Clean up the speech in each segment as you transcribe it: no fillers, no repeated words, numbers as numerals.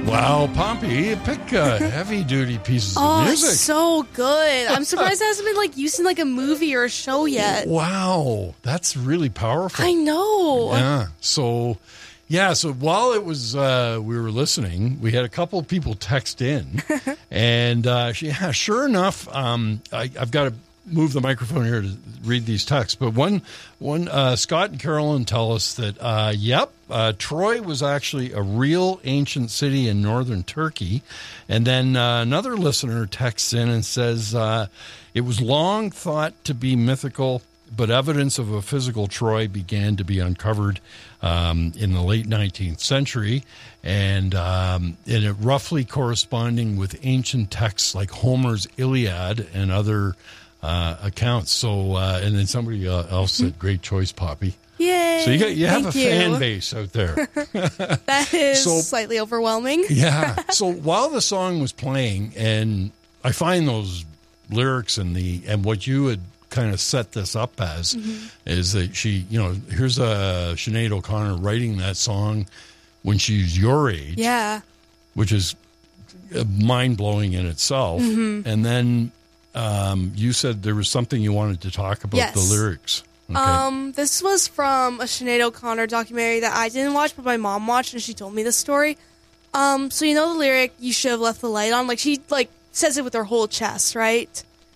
Wow, Pompey, you pick heavy-duty pieces of music. So good. I'm surprised it hasn't been used in a movie or a show yet. Wow, that's really powerful. I know. Yeah. So while it was we were listening, we had a couple of people text in, and sure enough, I've got to move the microphone here to read these texts. But one Scott and Carolyn tell us that Troy was actually a real ancient city in northern Turkey, and then another listener texts in and says it was long thought to be mythical, but evidence of a physical Troy began to be uncovered in the late 19th century, and it roughly corresponding with ancient texts like Homer's Iliad and other accounts. So, and then somebody else said, "Great choice, Poppy." Yay! So you have a fan base out there. That is slightly overwhelming. Yeah. So while the song was playing, and I find those lyrics and what you had kind of set this up as is that she, here's Sinead O'Connor writing that song when she's your age. Yeah. Which is mind-blowing in itself. And then you said there was something you wanted to talk about the lyrics. Okay. This was from a Sinead O'Connor documentary that I didn't watch, but my mom watched, and she told me this story. So the lyric, "You should have left the light on," she says it with her whole chest, right?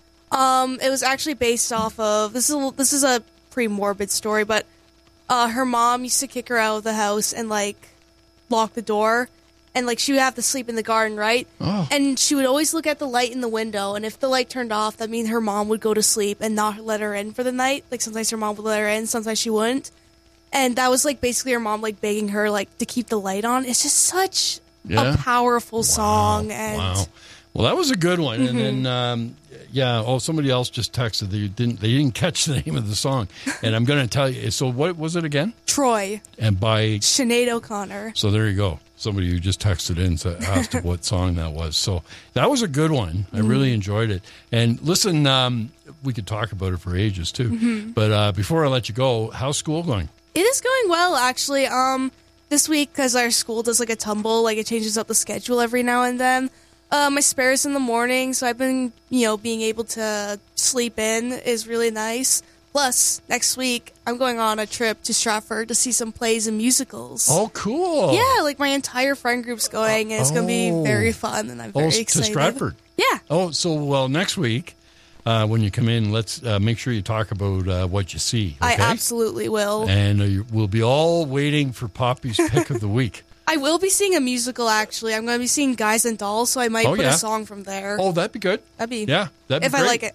It was actually based off of, this is a pretty morbid story, but her mom used to kick her out of the house and lock the door, and she would have to sleep in the garden, right? Oh. And she would always look at the light in the window, and if the light turned off, that means her mom would go to sleep and not let her in for the night. Sometimes her mom would let her in, sometimes she wouldn't. And that was basically her mom begging her to keep the light on. It's just such a powerful song. And wow. Well, that was a good one. And then somebody else just texted they didn't catch the name of the song. And I'm going to tell you. So what was it again? Troy. And by Sinead O'Connor. So there you go. Somebody who just texted in asked what song that was. So that was a good one. I really enjoyed it. And listen, we could talk about it for ages too. But before I let you go, how's school going? It is going well, actually. This week, because our school does a tumble, it changes up the schedule every now and then. My spare's in the morning, so I've been, being able to sleep in is really nice. Plus, next week, I'm going on a trip to Stratford to see some plays and musicals. Oh, cool. Yeah, my entire friend group's going, and it's going to be very fun, and I'm very excited. To Stratford? Yeah. Oh, so, next week, when you come in, let's make sure you talk about what you see. Okay? I absolutely will. And we'll be all waiting for Poppy's pick of the week. I will be seeing a musical, actually. I'm going to be seeing Guys and Dolls, so I might put a song from there. Oh, that'd be good. That'd be great. If I like it.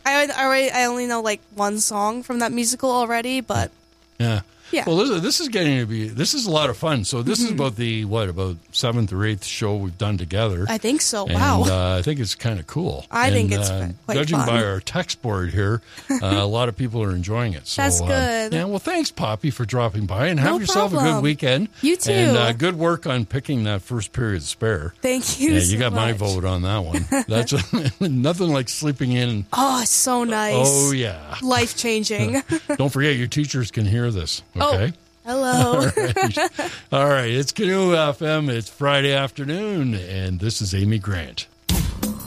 I only know one song from that musical already, but yeah. Yeah. Well, this is a lot of fun. So this is about about 7th or 8th show we've done together. I think so. And, wow. I think it's kind of cool. I think it's quite judging fun. by our text board here, a lot of people are enjoying it. So, that's good. Well, thanks, Poppy, for dropping by, and have No yourself a problem. good weekend. You too. And good work on picking that first period spare. Thank you. Yeah, so you got my much. vote on that one. That's nothing like sleeping in. Oh, it's so nice. Oh yeah, life changing. Don't forget, your teachers can hear this. Okay. Oh. Hello. All right. It's Canoe FM. It's Friday afternoon, and this is Amy Grant.